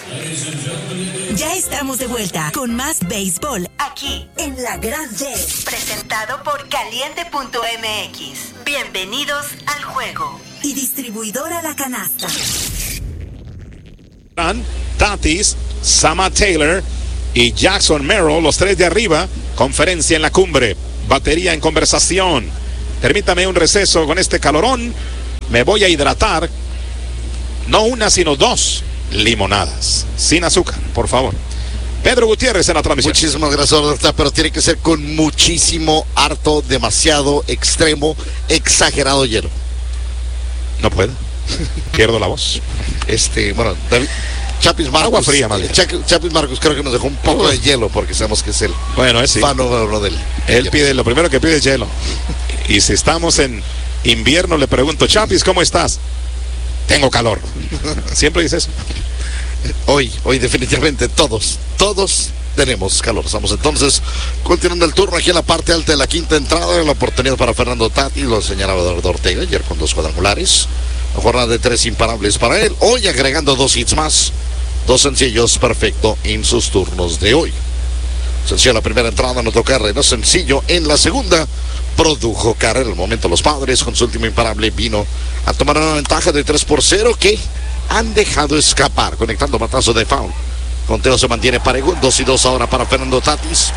Ya estamos de vuelta con más béisbol aquí en La Gran Red, presentado por Caliente.mx. Bienvenidos al juego. Y distribuidora La Canasta. Tatis, Sama Taylor y Jackson Merrill, los tres de arriba. Conferencia en la cumbre, batería en conversación. Permítame un receso con este calorón. Me voy a hidratar. No una, sino 2 limonadas sin azúcar, por favor. Pedro Gutiérrez en la transmisión. Muchísimas gracias, doctor, pero tiene que ser con muchísimo, harto, demasiado, extremo, exagerado hielo. No puedo. Pierdo la voz. Bueno, David, Chapis Marcos. Agua fría, más bien. Chapis Marcos creo que nos dejó un poco de hielo porque sabemos que es el fan número del. Él pide, lo primero que pide es hielo. Y si estamos en invierno, le pregunto, Chapis, ¿cómo estás? Tengo calor. Siempre dice eso. Hoy definitivamente todos tenemos calor. Estamos entonces continuando el turno aquí en la parte alta de la quinta entrada. La oportunidad para Fernando Tatis, lo señalaba Eduardo Ortega ayer con 2 cuadrangulares. La jornada de 3 imparables para él. Hoy agregando 2 hits más, 2 sencillos, perfecto en sus turnos de hoy. Sencillo en la primera entrada, anotó carrera. Sencillo en la segunda, produjo carrera. En el momento los Padres con su último imparable vino a tomar una ventaja de 3-0 que han dejado escapar, conectando batazo de foul. Conteo se mantiene parejo, 2-2 ahora para Fernando Tatis.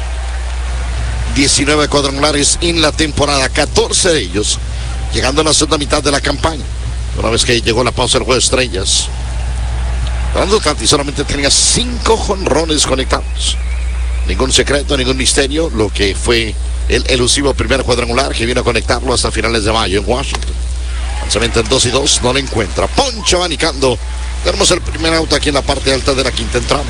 19 cuadrangulares en la temporada, 14 de ellos llegando a la segunda mitad de la campaña. Una vez que llegó la pausa del juego de estrellas, Fernando Tatis solamente tenía 5 jonrones conectados. Ningún secreto, ningún misterio, lo que fue el elusivo primer cuadrangular que vino a conectarlo hasta finales de mayo en Washington. Lanzamiento en 2-2, no le encuentra. Poncho abanicando. Tenemos el primer auto aquí en la parte alta de la quinta entrada.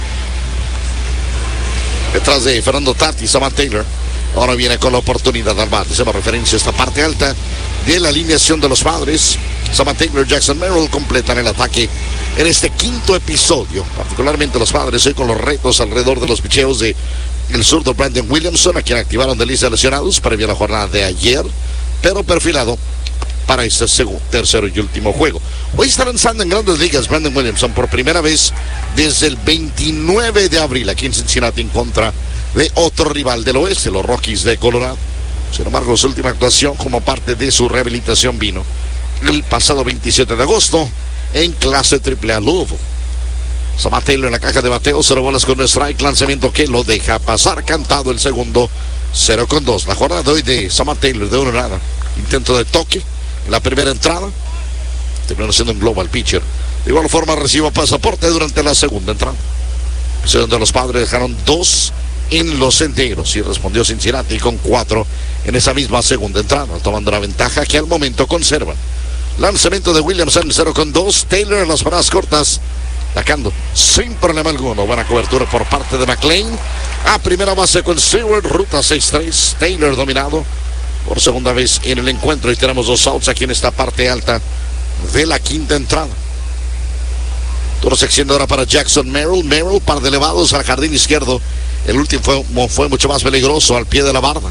Detrás de Fernando Tatis, Sama Taylor. Ahora viene con la oportunidad al bate. Hacemos referencia a esta parte alta de la alineación de los Padres. Sama Taylor, Jackson Merrill completan el ataque en este quinto episodio. Particularmente los Padres hoy con los retos alrededor de los picheos de el zurdo Brandon Williamson, a quien activaron de lista de lesionados previo a la jornada de ayer, pero perfilado para este tercero y último juego. Hoy está lanzando en Grandes Ligas Brandon Williamson por primera vez desde el 29 de abril aquí en Cincinnati en contra de otro rival del oeste, los Rockies de Colorado. Sin embargo, su última actuación como parte de su rehabilitación vino el pasado 27 de agosto en clase AAA Louisville. Sama Taylor en la caja de bateo, 0 bolas con un strike, lanzamiento que lo deja pasar, cantado el segundo, 0-2. La jornada de hoy de Sama Taylor de 1-0, intento de toque en la primera entrada, terminó siendo un global pitcher. De igual forma recibió pasaporte durante la segunda entrada, donde los Padres dejaron 2 en los enteros y respondió Cincinnati con 4 en esa misma segunda entrada, tomando la ventaja que al momento conservan. Lanzamiento de Williamson, 0-2. Taylor en las paradas cortas, atacando sin problema alguno. Buena cobertura por parte de McLean. A primera base con Seward, ruta 6-3. Taylor dominado por segunda vez en el encuentro y tenemos 2 outs aquí en esta parte alta de la quinta entrada. Turno se extiende ahora para Jackson Merrill. Merrill, par de elevados al jardín izquierdo. El último fue mucho más peligroso, al pie de la barda.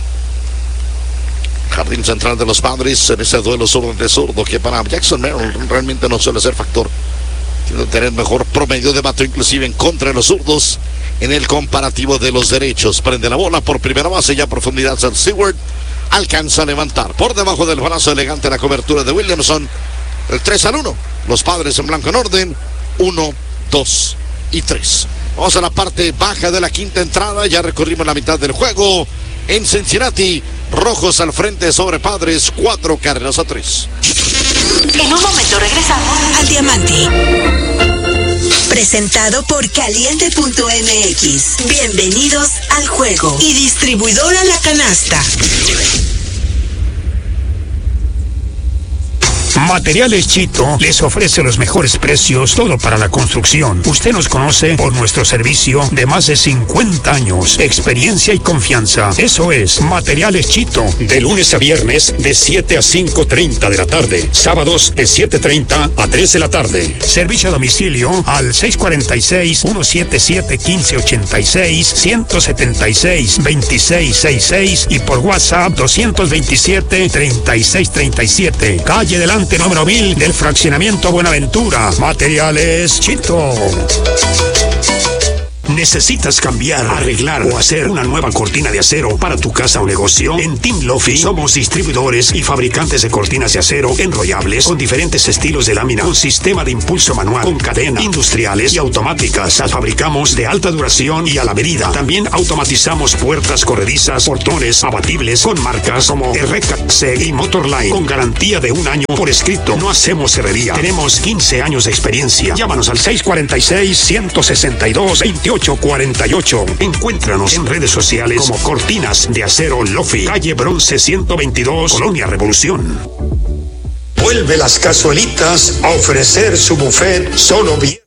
Jardín central de los Padres en ese duelo zurdo de zurdo, que para Jackson Merrill realmente no suele ser factor. Tiene que tener mejor promedio de bateo, inclusive en contra de los zurdos, en el comparativo de los derechos. Prende la bola por primera base, ya a profundidad San Seward. Alcanza a levantar por debajo del brazo elegante la cobertura de Williamson. El 3-1. Los Padres en blanco en orden. 1, 2 y 3. Vamos a la parte baja de la quinta entrada. Ya recorrimos la mitad del juego. En Cincinnati, Rojos al frente sobre Padres, 4-3. En un momento regresamos al Diamante. Presentado por Caliente.mx. Bienvenidos al juego. Y distribuidora La Canasta. Materiales Chito les ofrece los mejores precios, todo para la construcción. Usted nos conoce por nuestro servicio de más de 50 años, experiencia y confianza. Eso es Materiales Chito. De lunes a viernes de 7 a 5:30 de la tarde. Sábados de 7:30 a 3 de la tarde. Servicio a domicilio al 646-177-1586, 176-2666 y por WhatsApp 227-3637. Calle Delante lote número 1000 del fraccionamiento Buenaventura. Materiales Chito. ¿Necesitas cambiar, arreglar o hacer una nueva cortina de acero para tu casa o negocio? En Team Lofi somos distribuidores y fabricantes de cortinas de acero enrollables con diferentes estilos de lámina, con sistema de impulso manual, con cadena, industriales y automáticas. Las fabricamos de alta duración y a la medida. También automatizamos puertas corredizas, portones abatibles con marcas como RKC y Motorline, con garantía de 1 año por escrito. No hacemos herrería. Tenemos 15 años de experiencia. Llámanos al 646-162-2848. Encuéntranos en redes sociales como Cortinas de Acero Lofi, calle Bronce 122, Colonia Revolución. Vuelve Las Cazuelitas a ofrecer su buffet solo bien.